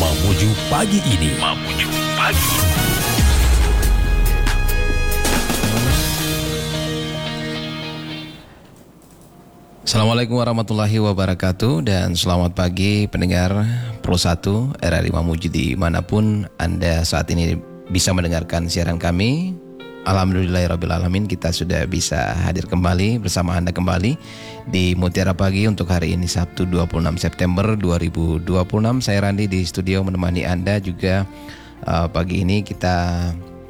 Mamuju pagi ini. Mamuju pagi. Assalamualaikum warahmatullahi wabarakatuh dan selamat pagi pendengar Pro 1 RRI Mamuju dimanapun Anda saat ini bisa mendengarkan siaran kami. Alhamdulillahirrabbilalamin, kita sudah bisa hadir kembali bersama Anda kembali di Mutiara Pagi untuk hari ini Sabtu 26 September 2026. Saya Randi di studio menemani Anda juga. Pagi ini kita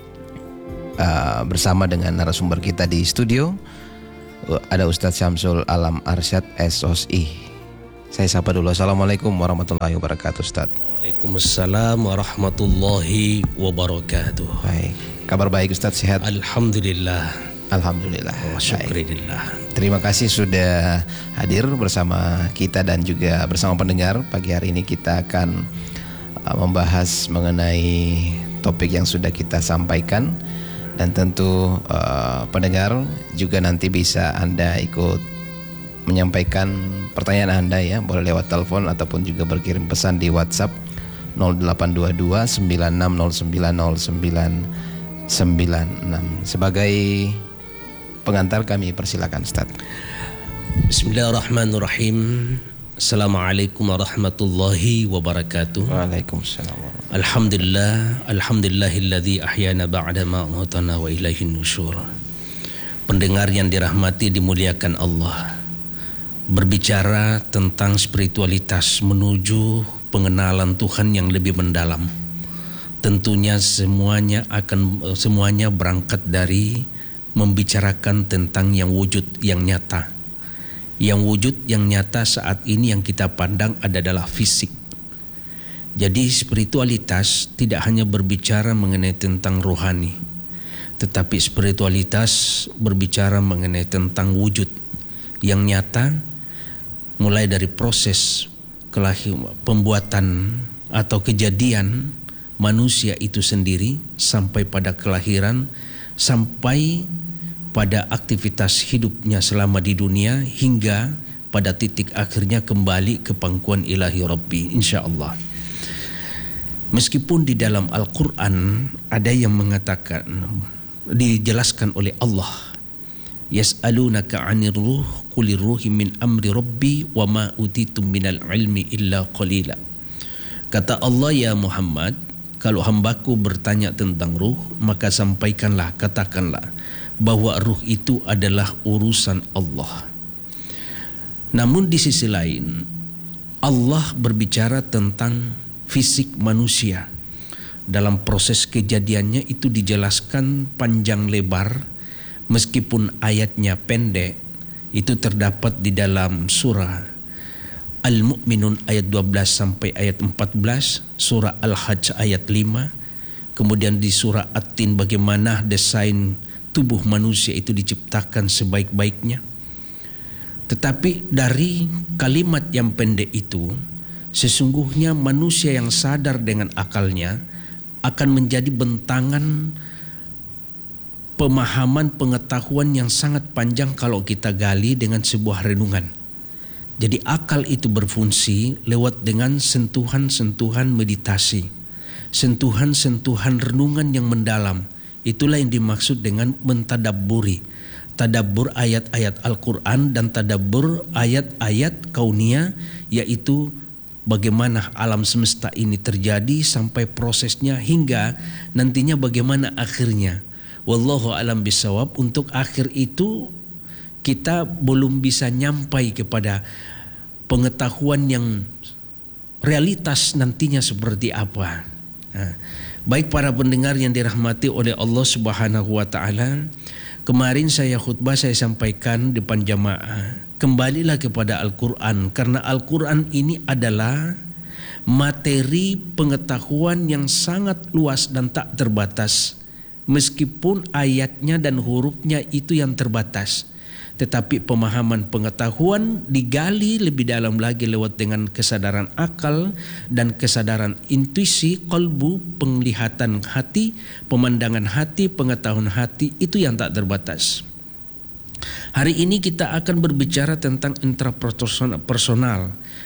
bersama dengan narasumber kita di studio. Ada Ustadz Syamsul Alam Arsyad SOSI. Saya sapa dulu. Assalamualaikum warahmatullahi wabarakatuh, Ustadz. Waalaikumsalam warahmatullahi wabarakatuh. Baik. Kabar baik Ustadz, sehat? Alhamdulillah. Alhamdulillah. Syukurillah. Terima kasih sudah hadir bersama kita dan juga bersama pendengar. Pagi hari ini kita akan membahas mengenai topik yang sudah kita sampaikan. Dan tentu pendengar juga nanti bisa Anda ikut menyampaikan pertanyaan Anda ya. Boleh lewat telepon ataupun juga berkirim pesan di WhatsApp 0822 96090996. Sebagai pengantar kami persilakan Ustaz. Bismillahirrahmanirrahim. Assalamualaikum warahmatullahi wabarakatuh. Waalaikumsalam. Alhamdulillahilladzi ahyana ba'da ma amatana wa ilaihin nusyur. Pendengar yang dirahmati dimuliakan Allah, berbicara tentang spiritualitas menuju pengenalan Tuhan yang lebih mendalam. Tentunya semuanya berangkat dari membicarakan tentang yang wujud yang nyata. Yang wujud yang nyata saat ini yang kita pandang adalah fisik. Jadi spiritualitas tidak hanya berbicara mengenai tentang rohani, tetapi spiritualitas berbicara mengenai tentang wujud yang nyata, mulai dari proses pembuatan atau kejadian manusia itu sendiri sampai pada kelahiran, sampai pada aktivitas hidupnya selama di dunia hingga pada titik akhirnya kembali ke pangkuan ilahi Rabbi insyaallah. Meskipun di dalam Al-Quran ada yang mengatakan, dijelaskan oleh Allah, yas'alunaka 'anir ruh qulir ruhi min amri rabbi wa ma utitum minal ilmi illa qalila. Kata Allah, ya Muhammad, kalau hambaku bertanya tentang ruh, maka sampaikanlah, katakanlah bahwa ruh itu adalah urusan Allah. Namun di sisi lain, Allah berbicara tentang fisik manusia. Dalam proses kejadiannya itu dijelaskan panjang lebar, meskipun ayatnya pendek. Itu terdapat di dalam surah Al-Mu'minun ayat 12 sampai ayat 14, surah Al-Hajj ayat 5, kemudian di surah At-Tin bagaimana desain tubuh manusia itu diciptakan sebaik-baiknya. Tetapi dari kalimat yang pendek itu, sesungguhnya manusia yang sadar dengan akalnya akan menjadi bentangan pemahaman pengetahuan yang sangat panjang kalau kita gali dengan sebuah renungan. Jadi akal itu berfungsi lewat dengan sentuhan-sentuhan meditasi, sentuhan-sentuhan renungan yang mendalam. Itulah yang dimaksud dengan mentadabburi. Tadabbur ayat-ayat Al-Quran dan tadabbur ayat-ayat kauniyah, yaitu bagaimana alam semesta ini terjadi sampai prosesnya hingga nantinya bagaimana akhirnya. Wallahu alam bisawab. Untuk akhir itu kita belum bisa nyampai kepada pengetahuan yang realitas nantinya seperti apa. Baik para pendengar yang dirahmati oleh Allah Subhanahu wa taala, kemarin saya khutbah, saya sampaikan depan jamaah, kembalilah kepada Al-Qur'an, karena Al-Qur'an ini adalah materi pengetahuan yang sangat luas dan tak terbatas. Meskipun ayatnya dan hurufnya itu yang terbatas, tetapi pemahaman pengetahuan digali lebih dalam lagi lewat dengan kesadaran akal dan kesadaran intuisi, qalbu, penglihatan hati, pemandangan hati, pengetahuan hati, itu yang tak terbatas. Hari ini kita akan berbicara tentang intrapersonal,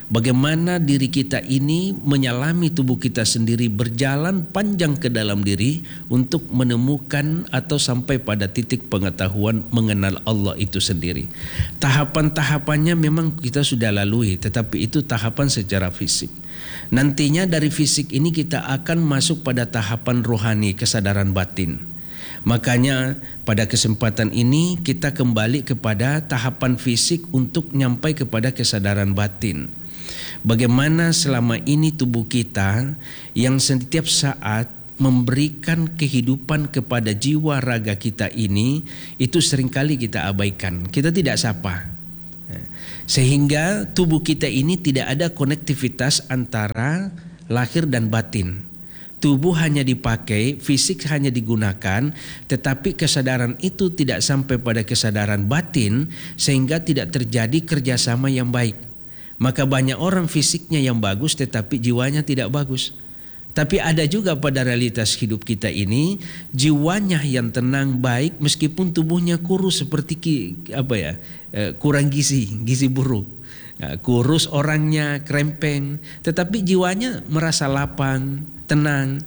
Bagaimana diri kita ini menyalami tubuh kita sendiri, berjalan panjang ke dalam diri untuk menemukan atau sampai pada titik pengetahuan mengenal Allah itu sendiri. Tahapan-tahapannya memang kita sudah lalui, tetapi itu tahapan secara fisik. Nantinya dari fisik ini kita akan masuk pada tahapan rohani, kesadaran batin. Makanya pada kesempatan ini kita kembali kepada tahapan fisik untuk nyampai kepada kesadaran batin. Bagaimana selama ini tubuh kita yang setiap saat memberikan kehidupan kepada jiwa raga kita ini, itu seringkali kita abaikan, kita tidak sapa. Sehingga tubuh kita ini tidak ada konektivitas antara lahir dan batin. Tubuh hanya dipakai, fisik hanya digunakan, tetapi kesadaran itu tidak sampai pada kesadaran batin, sehingga tidak terjadi kerjasama yang baik. Maka banyak orang fisiknya yang bagus tetapi jiwanya tidak bagus. Tapi ada juga pada realitas hidup kita ini jiwanya yang tenang, baik, meskipun tubuhnya kurus seperti kurang gizi buruk. Kurus orangnya, krempeng, tetapi jiwanya merasa lapang, tenang.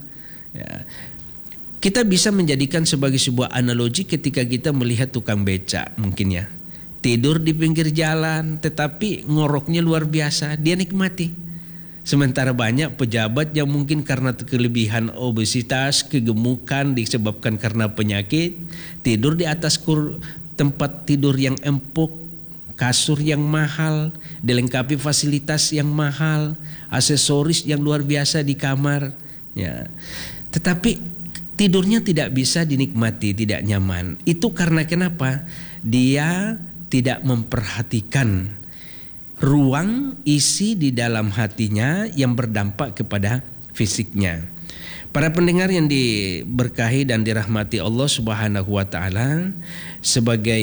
Kita bisa menjadikan sebagai sebuah analogi ketika kita melihat tukang becak mungkin ya. Tidur di pinggir jalan tetapi ngoroknya luar biasa, dia nikmati. Sementara banyak pejabat yang mungkin karena kelebihan obesitas, kegemukan disebabkan karena penyakit, tidur di atas tempat tidur yang empuk, kasur yang mahal, dilengkapi fasilitas yang mahal, aksesoris yang luar biasa di kamar, ya. Tetapi tidurnya tidak bisa dinikmati, tidak nyaman. Itu karena kenapa? Dia tidak memperhatikan ruang isi di dalam hatinya yang berdampak kepada fisiknya. Para pendengar yang diberkahi dan dirahmati Allah Subhanahu wa taala, sebagai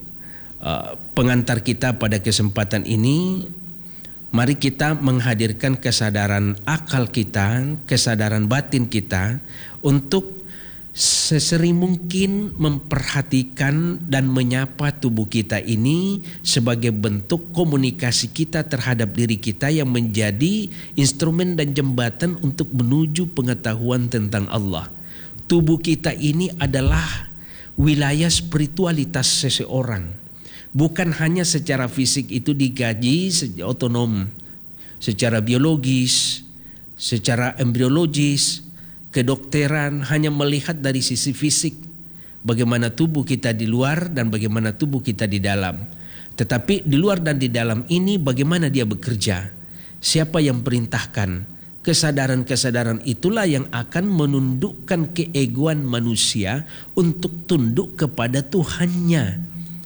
pengantar kita pada kesempatan ini, mari kita menghadirkan kesadaran akal kita, kesadaran batin kita untuk sesering mungkin memperhatikan dan menyapa tubuh kita ini sebagai bentuk komunikasi kita terhadap diri kita yang menjadi instrumen dan jembatan untuk menuju pengetahuan tentang Allah. Tubuh kita ini adalah wilayah spiritualitas seseorang. Bukan hanya secara fisik itu digaji otonom, secara biologis, secara embriologis, kedokteran hanya melihat dari sisi fisik, bagaimana tubuh kita di luar dan bagaimana tubuh kita di dalam. Tetapi di luar dan di dalam ini bagaimana dia bekerja, siapa yang perintahkan. Kesadaran-kesadaran itulah yang akan menundukkan keegoan manusia untuk tunduk kepada Tuhannya.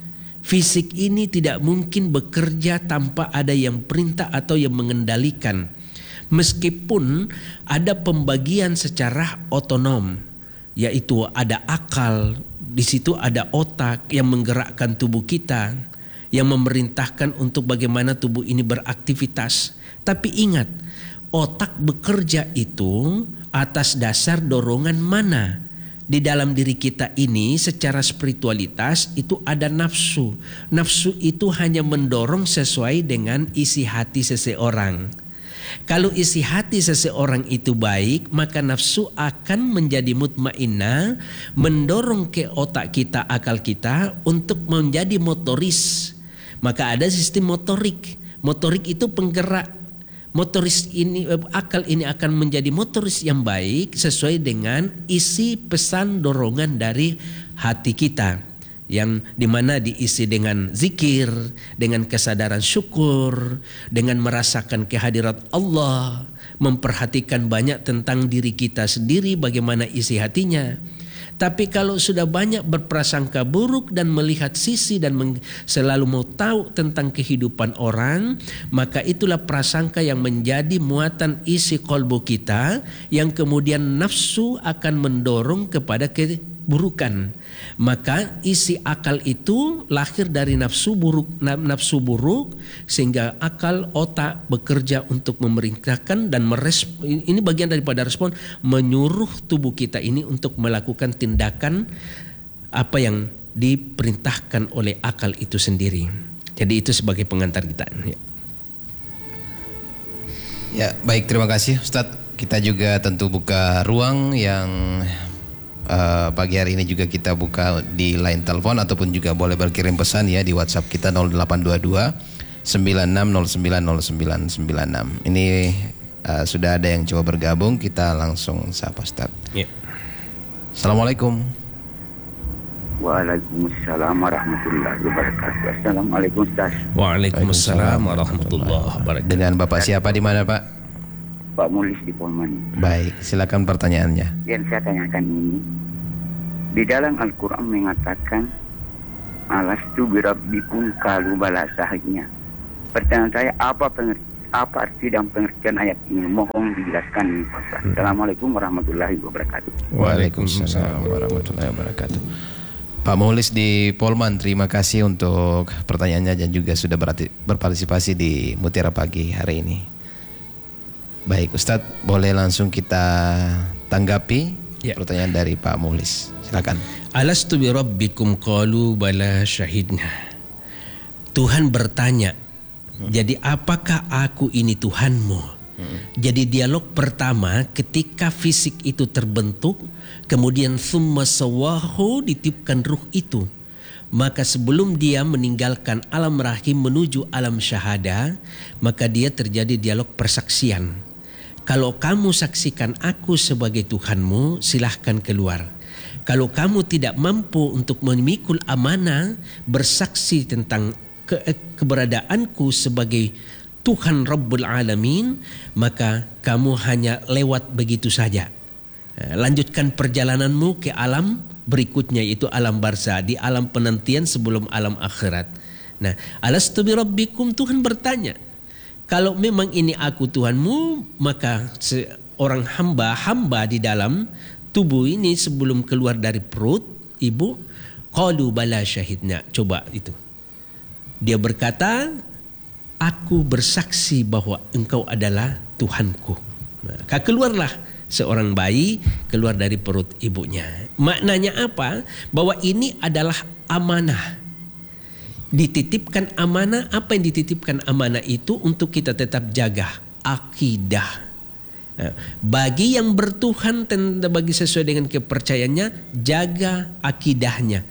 Fisik ini tidak mungkin bekerja tanpa ada yang perintah atau yang mengendalikan. Meskipun ada pembagian secara otonom, yaitu ada akal, di situ ada otak yang menggerakkan tubuh kita, yang memerintahkan untuk bagaimana tubuh ini beraktivitas. Tapi ingat, otak bekerja itu atas dasar dorongan mana? Di dalam diri kita ini secara spiritualitas itu ada nafsu. Nafsu itu hanya mendorong sesuai dengan isi hati seseorang. Kalau isi hati seseorang itu baik, maka nafsu akan menjadi mutmainnah, mendorong ke otak kita, akal kita untuk menjadi motoris. Maka ada sistem motorik. Motorik itu penggerak. Motoris ini, akal ini akan menjadi motoris yang baik sesuai dengan isi pesan dorongan dari hati kita, yang dimana diisi dengan zikir, dengan kesadaran syukur, dengan merasakan kehadirat Allah, memperhatikan banyak tentang diri kita sendiri, bagaimana isi hatinya. Tapi kalau sudah banyak berprasangka buruk dan melihat sisi dan selalu mau tahu tentang kehidupan orang, maka itulah prasangka yang menjadi muatan isi kolbu kita, yang kemudian nafsu akan mendorong kepada keburukan. Maka isi akal itu lahir dari nafsu buruk, sehingga akal, otak bekerja untuk memerintahkan dan ini bagian daripada respon, menyuruh tubuh kita ini untuk melakukan tindakan apa yang diperintahkan oleh akal itu sendiri. Jadi itu sebagai pengantar kita. Ya, baik, terima kasih Ustadz. Kita juga tentu buka ruang yang pagi hari ini juga kita buka di line telepon ataupun juga boleh berkirim pesan ya di WhatsApp kita 0822 96090996. Ini sudah ada yang coba bergabung, kita langsung sapa Ustadz. Ya. Assalamualaikum. Waalaikumsalam warahmatullahi wabarakatuh. Assalamualaikum Ustaz. Waalaikumsalam warahmatullahi wabarakatuh. Dengan Bapak siapa di mana Pak? Pak Mulis di Polman. Baik, silakan pertanyaannya. Yang saya tanyakan ini, di dalam Al-Quran mengatakan alastu birabbikum qalu bala syahidna. Pertanyaan saya, apa arti dan pengertian ayat ini? Mohon dijelaskan ini Pak Ustaz. Assalamualaikum warahmatullahi wabarakatuh. Waalaikumsalam warahmatullahi wabarakatuh. Pak Mulis di Polman, terima kasih untuk pertanyaannya dan juga sudah berpartisipasi di Mutiara Pagi hari ini. Baik Ustadz, boleh langsung kita tanggapi pertanyaan dari Pak Mulis. Silakan. Alastu bi rabbikum qalu bala syahidna. Tuhan bertanya, jadi apakah aku ini Tuhanmu? Jadi dialog pertama ketika fisik itu terbentuk, kemudian summa sawahu ditiupkan ruh itu. Maka sebelum dia meninggalkan alam rahim menuju alam syahada, maka dia terjadi dialog persaksian. Kalau kamu saksikan aku sebagai Tuhanmu, silahkan keluar. Kalau kamu tidak mampu untuk memikul amanah, bersaksi tentang keberadaanku sebagai Tuhan Rabbul Alamin, maka kamu hanya lewat begitu saja. Lanjutkan perjalananmu ke alam berikutnya, yaitu alam barzah, di alam penantian sebelum alam akhirat. Nah, alastu bi rabbikum, Tuhan bertanya, kalau memang ini aku Tuhanmu, maka seorang hamba di dalam tubuh ini sebelum keluar dari perut ibu, qalu bala syahidna. Coba itu. Dia berkata, aku bersaksi bahwa engkau adalah Tuhanku. Maka keluarlah seorang bayi keluar dari perut ibunya. Maknanya apa? Bahwa ini adalah amanah. Dititipkan amanah. Apa yang dititipkan amanah itu untuk kita tetap jaga akidah. Bagi yang bertuhan, bagi sesuai dengan kepercayaannya, jaga akidahnya.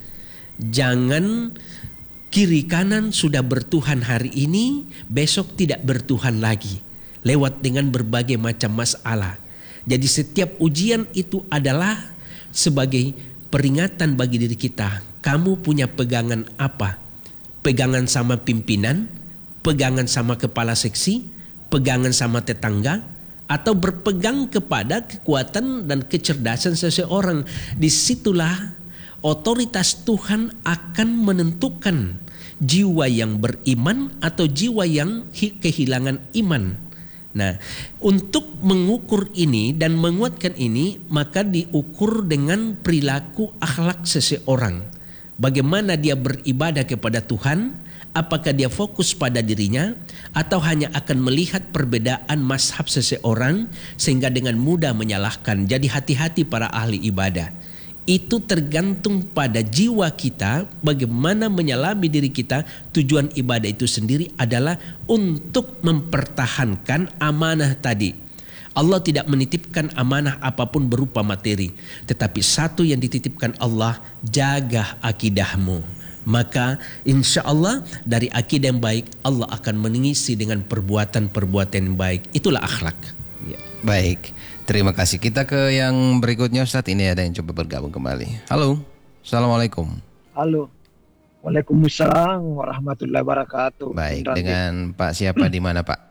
Jangan kiri kanan sudah bertuhan hari ini, besok tidak bertuhan lagi. Lewat dengan berbagai macam masalah. Jadi setiap ujian itu adalah sebagai peringatan bagi diri kita. Kamu punya pegangan apa? Pegangan sama pimpinan, pegangan sama kepala seksi, pegangan sama tetangga, atau berpegang kepada kekuatan dan kecerdasan seseorang. Disitulah otoritas Tuhan akan menentukan jiwa yang beriman atau jiwa yang kehilangan iman. Nah, untuk mengukur ini dan menguatkan ini, maka diukur dengan perilaku akhlak seseorang. Bagaimana dia beribadah kepada Tuhan, apakah dia fokus pada dirinya atau hanya akan melihat perbedaan mazhab seseorang sehingga dengan mudah menyalahkan. Jadi hati-hati para ahli ibadah. Itu tergantung pada jiwa kita, bagaimana menyelami diri kita. Tujuan ibadah itu sendiri adalah untuk mempertahankan amanah tadi. Allah tidak menitipkan amanah apapun berupa materi, tetapi satu yang dititipkan Allah, jaga akidahmu. Maka insya Allah dari akidah yang baik, Allah akan mengisi dengan perbuatan-perbuatan yang baik. Itulah akhlak. Ya. Baik, terima kasih. Kita ke yang berikutnya Ustadz. Ini ada yang coba bergabung kembali. Halo, Assalamualaikum. Halo, Waalaikumsalam warahmatullahi wabarakatuh. Baik, dengan Pak siapa di mana Pak?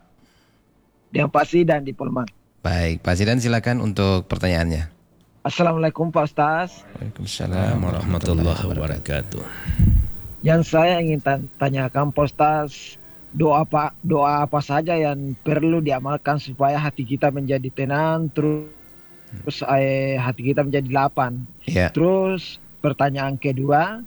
Dengan Pak Sidan di Polman. Baik, Pak Sidan silakan untuk pertanyaannya. Assalamualaikum Pak Ustaz. Waalaikumsalam warahmatullahi wabarakatuh. Yang saya ingin tanyakan Pak Ustaz, doa apa saja yang perlu diamalkan supaya hati kita menjadi tenang, terus hati kita menjadi lapang. Ya. Terus pertanyaan kedua,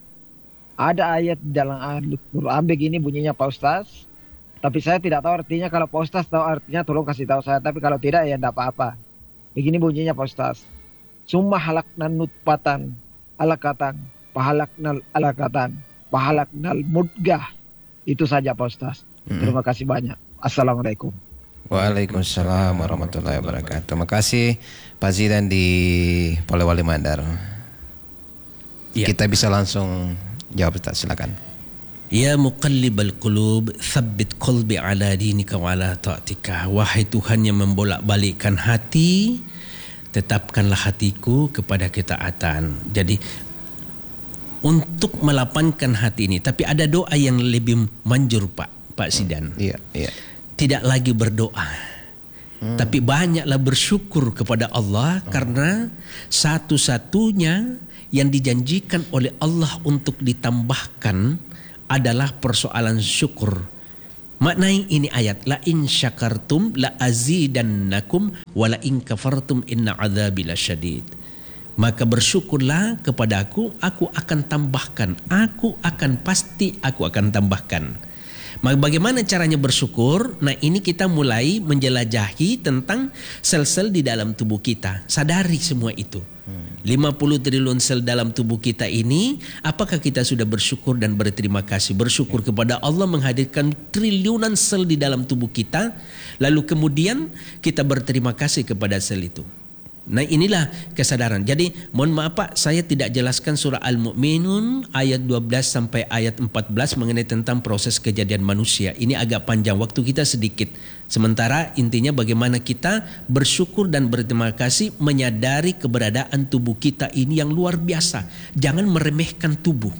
ada ayat dalam Al-Quran begini bunyinya Pak Ustaz. Tapi saya tidak tahu artinya. Kalau Pak Ustaz tahu artinya tolong kasih tahu saya. Tapi kalau tidak ya tidak apa-apa. Begini bunyinya Pak Ustaz. Summa halakna nutfatan alaqatan, pahalaknal alaqatan, pahalaknal mudgah. Itu saja Pak Ustaz. Terima kasih banyak. Assalamualaikum. Waalaikumsalam warahmatullahi wabarakatuh. Makasih Pak Zidan di Polewali Mandar. Ya. Kita bisa langsung jawab, Ustaz, silakan. Ya muqallibal qulub, tsabbit qalbi ala dinika wa ala ta'atika. Wahai Tuhan yang membolak-balikkan hati, tetapkanlah hatiku kepada ketaatan. Jadi untuk melapangkan hati ini, tapi ada doa yang lebih manjur Pak Zidan. Iya, iya. Tidak lagi berdoa, tapi banyaklah bersyukur kepada Allah karena satu-satunya yang dijanjikan oleh Allah untuk ditambahkan adalah persoalan syukur. Maknai ini ayat, la in syakartum la azidannakum wa la in kafartum inna adzabi lasyadid. Maka bersyukurlah kepada aku akan tambahkan, aku akan tambahkan. Maka bagaimana caranya bersyukur? Nah, ini kita mulai menjelajahi tentang sel-sel di dalam tubuh kita. Sadari semua itu. 50 triliun sel dalam tubuh kita ini, apakah kita sudah bersyukur dan berterima kasih? Bersyukur kepada Allah menghadirkan triliunan sel di dalam tubuh kita, lalu kemudian kita berterima kasih kepada sel itu. Nah, inilah kesadaran. Jadi mohon maaf Pak, saya tidak jelaskan surah Al-Mu'minun ayat 12 sampai ayat 14 mengenai tentang proses kejadian manusia. Ini agak panjang, waktu kita sedikit. Sementara intinya bagaimana kita bersyukur dan berterima kasih, menyadari keberadaan tubuh kita ini yang luar biasa. Jangan meremehkan tubuh.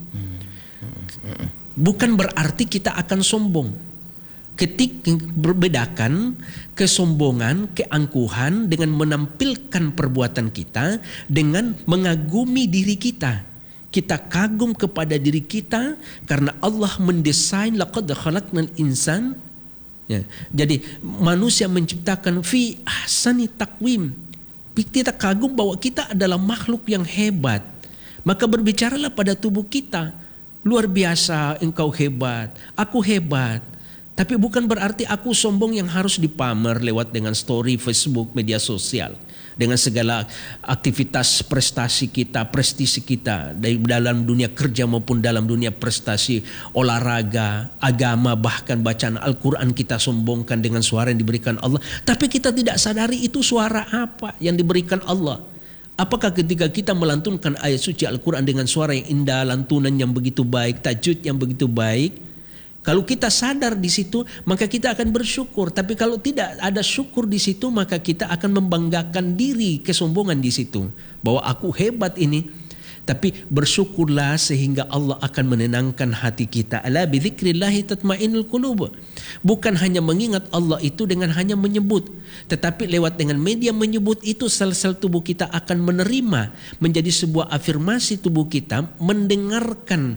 Bukan berarti kita akan sombong. Ketika berbedakan kesombongan, keangkuhan dengan menampilkan perbuatan kita dengan mengagumi diri kita. Kita kagum kepada diri kita karena Allah mendesain laqad khalaqnal insan. Ya, jadi manusia menciptakan fi ahsani taqwim. Kita kagum bahwa kita adalah makhluk yang hebat. Maka berbicaralah pada tubuh kita. Luar biasa, engkau hebat, aku hebat. Tapi bukan berarti aku sombong yang harus dipamer lewat dengan story Facebook, media sosial. Dengan segala aktivitas prestasi kita, prestisi kita. Dalam dunia kerja maupun dalam dunia prestasi olahraga, agama, bahkan bacaan Al-Quran kita sombongkan dengan suara yang diberikan Allah. Tapi kita tidak sadari itu suara apa yang diberikan Allah. Apakah ketika kita melantunkan ayat suci Al-Quran dengan suara yang indah, lantunan yang begitu baik, tajwid yang begitu baik, kalau kita sadar di situ, maka kita akan bersyukur. Tapi kalau tidak ada syukur di situ, maka kita akan membanggakan diri, kesombongan di situ. Bahwa aku hebat ini. Tapi bersyukurlah sehingga Allah akan menenangkan hati kita. Ala bidzikrillahi tatma'innul qulub. Bukan hanya mengingat Allah itu dengan hanya menyebut. Tetapi lewat dengan media menyebut itu, sel-sel tubuh kita akan menerima. Menjadi sebuah afirmasi tubuh kita, mendengarkan.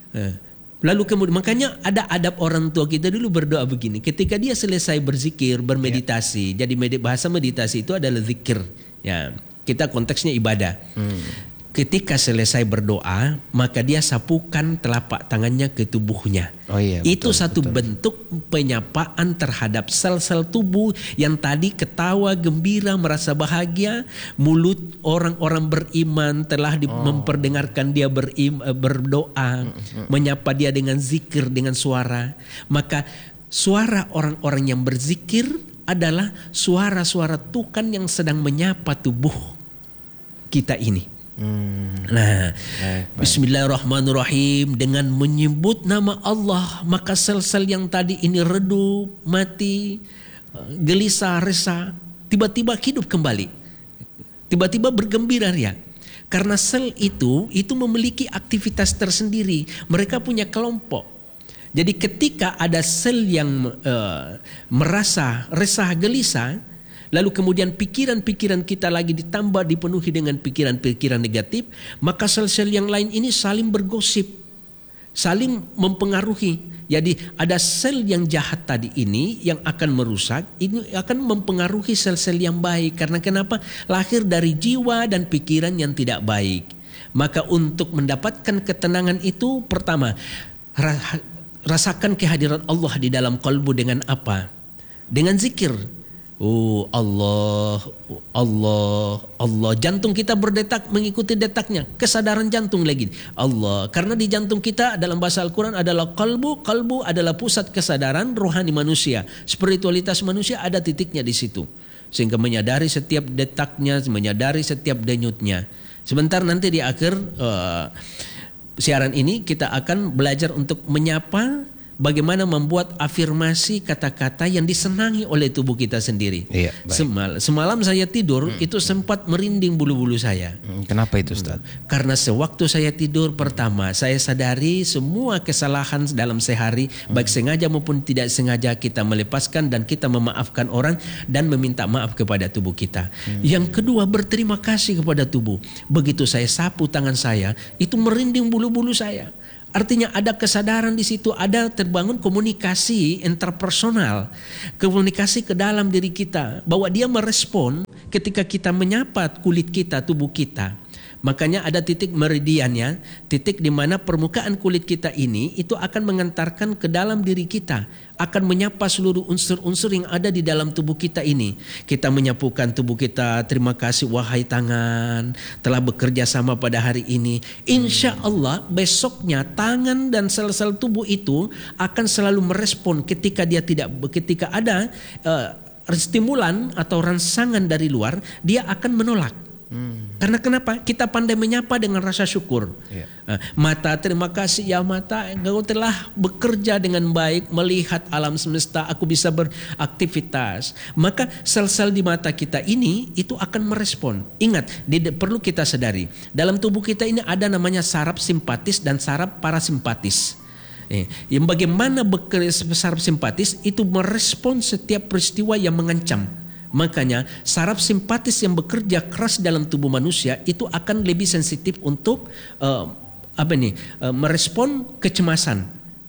Lalu kemudian, makanya ada adab orang tua kita dulu berdoa begini. Ketika dia selesai berzikir, bermeditasi. Jadi bahasa meditasi itu adalah zikir. Ya, kita konteksnya ibadah. Ketika selesai berdoa, maka dia sapukan telapak tangannya ke tubuhnya. Oh iya, itu betul, satu betul. bentuk penyapaan terhadap sel-sel tubuh yang tadi ketawa, gembira, merasa bahagia. Mulut orang-orang beriman telah memperdengarkan dia berdoa, menyapa dia dengan zikir, dengan suara. Maka suara orang-orang yang berzikir adalah suara-suara Tuhan yang sedang menyapa tubuh kita ini. Nah, bismillahirrahmanirrahim, dengan menyebut nama Allah, maka sel-sel yang tadi ini redup, mati, gelisah, resah, tiba-tiba hidup kembali. Tiba-tiba bergembira ria. Karena sel itu memiliki aktivitas tersendiri. Mereka punya kelompok. Jadi ketika ada sel yang merasa resah, gelisah, lalu kemudian pikiran-pikiran kita lagi ditambah, dipenuhi dengan pikiran-pikiran negatif, maka sel-sel yang lain ini saling bergosip, saling mempengaruhi. Jadi ada sel yang jahat tadi ini yang akan merusak, ini akan mempengaruhi sel-sel yang baik. Karena kenapa? Lahir dari jiwa dan pikiran yang tidak baik. Maka untuk mendapatkan ketenangan itu, pertama, rasakan kehadiran Allah di dalam kalbu dengan apa? Dengan zikir. Oh Allah, Allah, Allah. Jantung kita berdetak mengikuti detaknya. Kesadaran jantung lagi. Allah. Karena di jantung kita dalam bahasa Al-Quran adalah kalbu. Kalbu adalah pusat kesadaran rohani manusia. Spiritualitas manusia ada titiknya di situ. Sehingga menyadari setiap detaknya, menyadari setiap denyutnya. Sebentar nanti di akhir siaran ini kita akan belajar untuk menyapa, bagaimana membuat afirmasi kata-kata yang disenangi oleh tubuh kita sendiri. Iya, Semalam saya tidur itu sempat merinding bulu-bulu saya. Kenapa itu Ustaz? Karena sewaktu saya tidur pertama, saya sadari semua kesalahan dalam sehari, baik sengaja maupun tidak sengaja, kita melepaskan dan kita memaafkan orang dan meminta maaf kepada tubuh kita. Yang kedua, berterima kasih kepada tubuh. Begitu saya sapu tangan saya, itu merinding bulu-bulu saya. Artinya ada kesadaran di situ, ada terbangun komunikasi interpersonal, komunikasi ke dalam diri kita, bahwa dia merespon ketika kita menyapa kulit kita, tubuh kita. Makanya ada titik meridiannya, titik di mana permukaan kulit kita ini itu akan mengantarkan ke dalam diri kita, akan menyapa seluruh unsur-unsur yang ada di dalam tubuh kita ini. Kita menyapukan tubuh kita, terima kasih wahai tangan telah bekerja sama pada hari ini. Insya Allah besoknya tangan dan sel-sel tubuh itu akan selalu merespon ketika ada stimulan atau rangsangan dari luar, dia akan menolak. Karena kenapa? Kita pandai menyapa dengan rasa syukur. Mata, terima kasih ya mata, engkau telah bekerja dengan baik, melihat alam semesta, aku bisa beraktivitas. Maka sel-sel di mata kita ini itu akan merespon. Ingat, perlu kita sadari, dalam tubuh kita ini ada namanya saraf simpatis dan saraf parasimpatis. Yang bagaimana saraf simpatis itu merespon setiap peristiwa yang mengancam. Makanya saraf simpatis yang bekerja keras dalam tubuh manusia itu akan lebih sensitif untuk merespon kecemasan,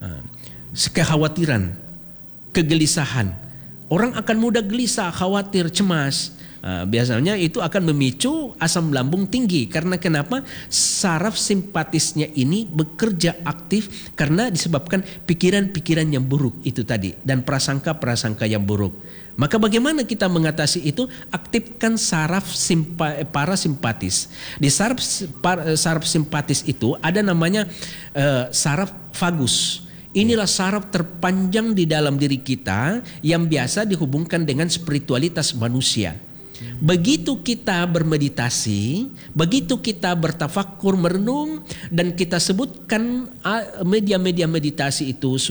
kekhawatiran, kegelisahan. Orang akan mudah gelisah, khawatir, cemas. Biasanya itu akan memicu asam lambung tinggi. Karena kenapa? Saraf simpatisnya ini bekerja aktif karena disebabkan pikiran-pikiran yang buruk itu tadi dan prasangka-prasangka yang buruk. Maka bagaimana kita mengatasi itu? Aktifkan saraf parasimpatis. Di saraf simpatis itu ada namanya saraf vagus. Inilah saraf terpanjang di dalam diri kita yang biasa dihubungkan dengan spiritualitas manusia. Begitu kita bermeditasi, begitu kita bertafakur, merenung, dan kita sebutkan media-media meditasi itu,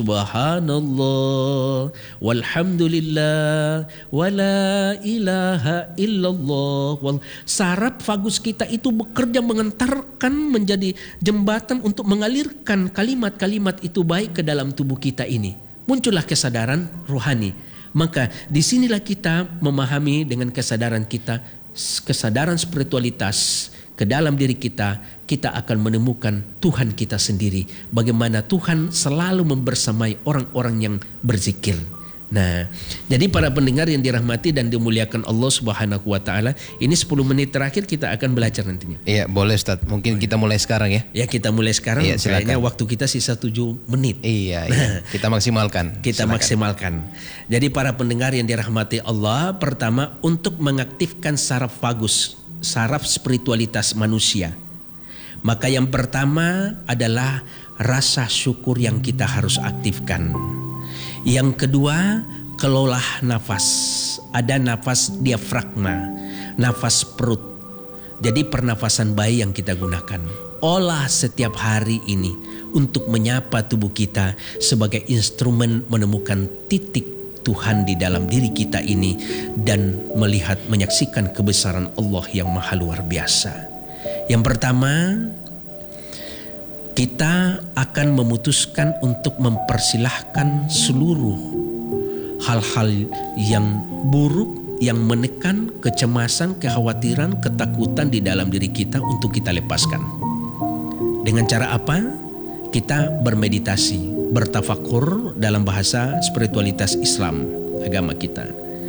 subhanallah, walhamdulillah, wala ilaha illallah. Saraf vagus kita itu bekerja mengantarkan menjadi jembatan untuk mengalirkan kalimat-kalimat itu baik ke dalam tubuh kita ini. Muncullah kesadaran rohani. Maka disinilah kita memahami dengan kesadaran kita, kesadaran spiritualitas ke dalam diri kita, kita akan menemukan Tuhan kita sendiri. Bagaimana Tuhan selalu membersamai orang-orang yang berzikir. Nah, jadi para pendengar yang dirahmati dan dimuliakan Allah Subhanahu wa taala, ini 10 menit terakhir kita akan belajar nantinya. Iya, boleh Ustaz. Mungkin kita mulai sekarang ya. Ya, kita mulai sekarang. Iya, kayaknya waktu kita sisa 7 menit. Iya. Kita maksimalkan. Maksimalkan. Jadi para pendengar yang dirahmati Allah, pertama untuk mengaktifkan saraf vagus, saraf spiritualitas manusia. Maka yang pertama adalah rasa syukur yang kita harus aktifkan. Yang kedua, kelola nafas. Ada nafas diafragma, nafas perut. Jadi pernafasan bayi yang kita gunakan. Olah setiap hari ini untuk menyapa tubuh kita sebagai instrumen menemukan titik Tuhan di dalam diri kita ini dan menyaksikan kebesaran Allah yang maha luar biasa. Yang pertama, kita akan memutuskan untuk mempersilahkan seluruh hal-hal yang buruk, yang menekan, kecemasan, kekhawatiran, ketakutan di dalam diri kita untuk kita lepaskan. Dengan cara apa? Kita bermeditasi, bertafakur dalam bahasa spiritualitas Islam, agama kita.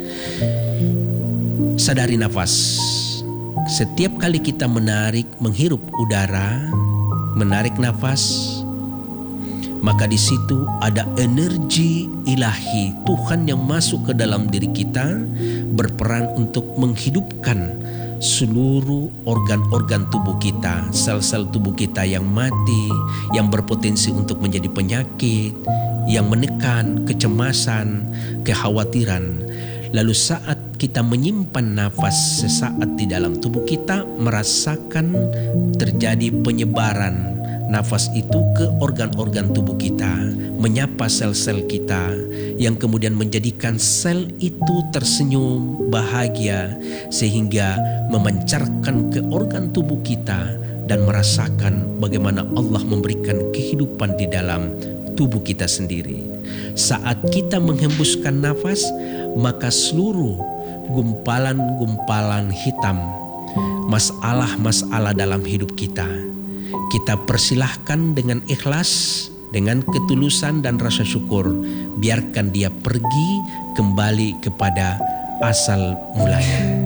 Sadari nafas. Setiap kali kita menghirup udara, menarik nafas, maka di situ ada energi ilahi Tuhan yang masuk ke dalam diri kita, berperan untuk menghidupkan seluruh organ-organ tubuh kita, sel-sel tubuh kita yang mati, yang berpotensi untuk menjadi penyakit, yang menekan, kecemasan, kekhawatiran. Lalu saat kita menyimpan nafas sesaat di dalam tubuh kita, merasakan terjadi penyebaran nafas itu ke organ-organ tubuh kita, menyapa sel-sel kita, yang kemudian menjadikan sel itu tersenyum bahagia, sehingga memancarkan ke organ tubuh kita dan merasakan bagaimana Allah memberikan kehidupan di dalam tubuh kita sendiri. Saat kita menghembuskan nafas, maka seluruh gumpalan-gumpalan hitam, masalah-masalah dalam hidup kita persilahkan dengan ikhlas, dengan ketulusan dan rasa syukur. Biarkan dia pergi kembali kepada asal mulanya.